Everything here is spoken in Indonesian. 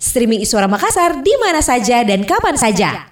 Streaming Iswara Makassar di mana saja dan kapan saja.